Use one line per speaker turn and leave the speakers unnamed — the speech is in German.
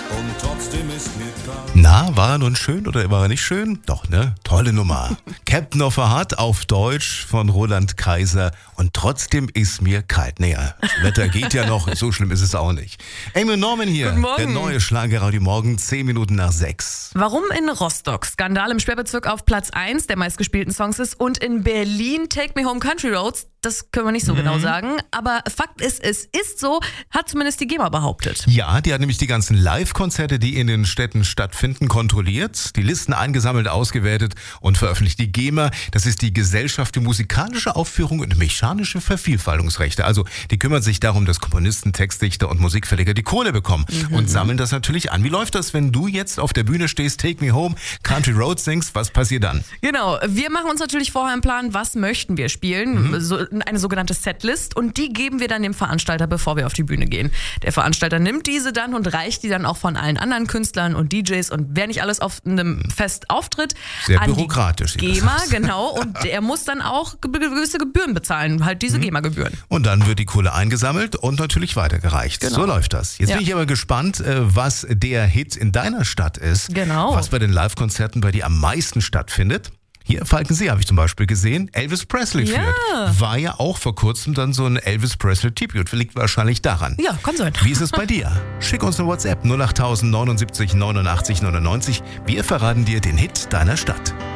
und trotzdem ist mir klar.
Na, war er nun schön oder war er nicht schön? Doch, ne? Tolle Nummer. Captain of a Heart auf Deutsch von Roland Kaiser. Und trotzdem ist mir kalt. Naja, das Wetter geht ja noch, so schlimm ist es auch nicht. Amy Norman hier,
Guten Morgen.
der neue Schlagerradio Morgen, 10 Minuten nach 6.
Warum in Rostock Skandal im Sperrbezirk auf Platz 1 der meistgespielten Songs ist und in Berlin Take Me Home Country Roads, das können wir nicht so genau sagen. Aber Fakt ist, es ist so, hat zumindest die GEMA behauptet.
Ja, die hat nämlich die ganzen Live-Konzerte, die in den Städten stattfinden, kontrolliert, die Listen eingesammelt, ausgewertet und veröffentlicht. Die GEMA, das ist die Gesellschaft für musikalische Aufführung und mechanische Vervielfaltungsrechte. Also die kümmert sich darum, dass Komponisten, Textdichter und Musikverleger die Kohle bekommen und sammeln das natürlich an. Wie läuft das, wenn du jetzt auf der Bühne stehst, Take Me Home, Country Roads singst, was passiert dann?
Genau, wir machen uns natürlich vorher einen Plan, was möchten wir spielen, so eine sogenannte Setlist, und die geben wir dann dem Veranstalter, bevor wir auf die Bühne gehen. Der Veranstalter nimmt diese dann und reicht die dann auch von allen anderen Künstlern und DJs und wer nicht alles auf einem Fest auftritt,
Sehr
an
bürokratisch,
die
wie du
GEMA,
sagst.
genau, und der muss dann auch gewisse Gebühren bezahlen, halt diese GEMA-Gebühren.
Und dann wird die Kohle eingesammelt und natürlich weitergereicht.
Genau.
So läuft das. Jetzt
Ja.
bin ich aber gespannt, was der Hit in deiner Stadt ist.
Genau.
Was bei den Live-Konzerten bei dir am meisten stattfindet. Hier, Falkensee habe ich zum Beispiel gesehen, Elvis Presley
Ja.
führt. War ja auch vor kurzem dann so ein Elvis Presley-Tribute. Liegt wahrscheinlich daran.
Ja, kann sein.
Wie ist es bei dir? Schick uns eine WhatsApp 08000 79 89 99. Wir verraten dir den Hit deiner Stadt.